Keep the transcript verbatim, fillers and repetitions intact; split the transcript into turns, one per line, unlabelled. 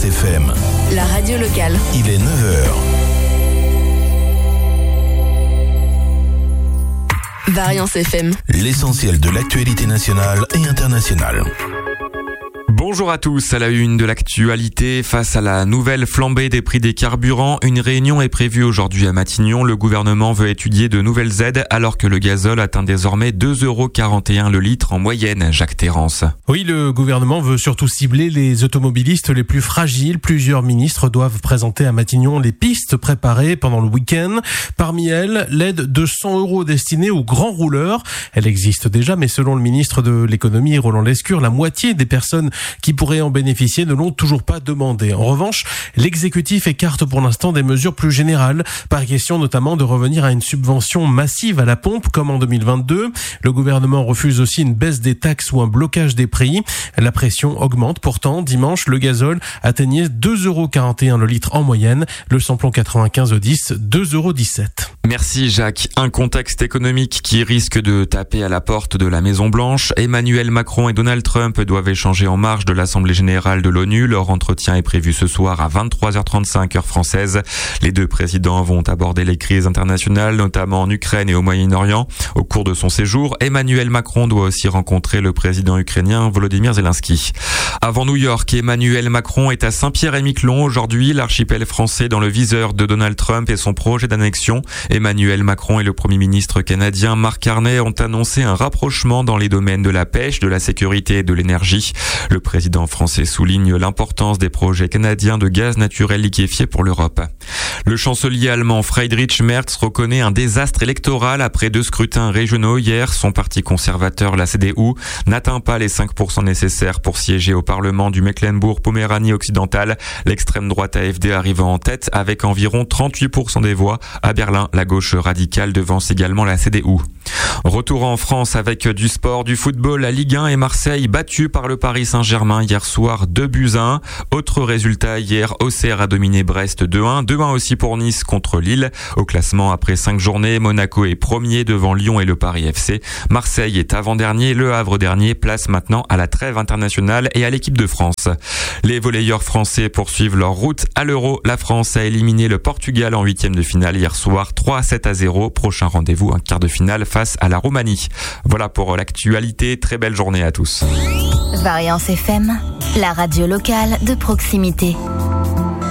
Variance F M.
La radio locale.
Il est neuf heures.
Variance F M.
L'essentiel de l'actualité nationale et internationale.
Bonjour à tous, à la une de l'actualité, face à la nouvelle flambée des prix des carburants, une réunion est prévue aujourd'hui à Matignon. Le gouvernement veut étudier de nouvelles aides alors que le gazole atteint désormais deux euros quarante et un le litre en moyenne, Jacques Terrance.
Oui, le gouvernement veut surtout cibler les automobilistes les plus fragiles. Plusieurs ministres doivent présenter à Matignon les pistes préparées pendant le week-end. Parmi elles, l'aide de cent euros destinée aux grands rouleurs. Elle existe déjà, mais selon le ministre de l'économie, Roland Lescure, la moitié des personnes qui pourraient en bénéficier ne l'ont toujours pas demandé. En revanche, l'exécutif écarte pour l'instant des mesures plus générales. Pas question notamment de revenir à une subvention massive à la pompe comme en deux mille vingt-deux. Le gouvernement refuse aussi une baisse des taxes ou un blocage des prix. La pression augmente pourtant. Dimanche, le gazole atteignait deux euros quarante et un le litre en moyenne. Le samplon quatre-vingt-quinze dix, deux euros dix-sept.
Merci Jacques. Un contexte économique qui risque de taper à la porte de la Maison-Blanche. Emmanuel Macron et Donald Trump doivent échanger en marge de l'Assemblée générale de l'ONU. Leur entretien est prévu ce soir à vingt-trois heures trente-cinq heure française. Les deux présidents vont aborder les crises internationales, notamment en Ukraine et au Moyen-Orient. Au cours de son séjour, Emmanuel Macron doit aussi rencontrer le président ukrainien Volodymyr Zelensky. Avant New York, Emmanuel Macron est à Saint-Pierre-et-Miquelon. Aujourd'hui, l'archipel français dans le viseur de Donald Trump et son projet d'annexion. Emmanuel Macron et le Premier ministre canadien Mark Carney ont annoncé un rapprochement dans les domaines de la pêche, de la sécurité et de l'énergie. Le président français souligne l'importance des projets canadiens de gaz naturel liquéfié pour l'Europe. Le chancelier allemand Friedrich Merz reconnaît un désastre électoral après deux scrutins régionaux hier. Son parti conservateur, la C D U, n'atteint pas les cinq pour cent nécessaires pour siéger au Parlement du Mecklembourg-Poméranie occidentale. L'extrême droite A F D arrive en tête avec environ trente-huit pour cent des voix. À Berlin, la gauche radicale devance également la C D U. Retour en France avec du sport, du football, la Ligue un et Marseille battus par le Paris Saint-Germain hier soir, deux buts à un. Autre résultat hier, Auxerre a dominé Brest deux un. deux un aussi pour Nice contre Lille. Au classement après cinq journées, Monaco est premier devant Lyon et le Paris F C. Marseille est avant-dernier, Le Havre dernier, place maintenant à la trêve internationale et à l'équipe de France. Les volleyeurs français poursuivent leur route à l'Euro. La France a éliminé le Portugal en huitième de finale hier soir, trois à sept à zéro. Prochain rendez-vous, un quart de finale face à la Roumanie. Voilà pour l'actualité. Très belle journée à tous.
Variance F M, la radio locale de proximité.